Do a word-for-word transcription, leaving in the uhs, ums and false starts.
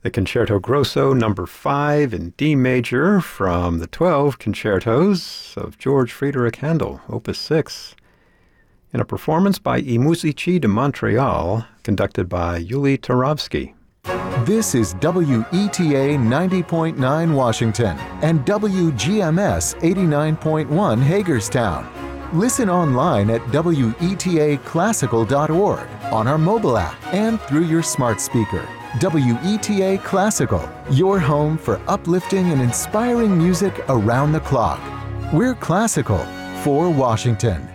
the Concerto Grosso number five in D major from the twelve concertos of George Friedrich Handel, Opus six, in a performance by I Musici de Montreal, conducted by Yuli Tarovsky. This is W E T A ninety point nine Washington and W G M S eighty-nine point one Hagerstown. Listen online at W E T A classical dot org, on our mobile app, and through your smart speaker. W E T A Classical, your home for uplifting and inspiring music around the clock. We're classical for Washington.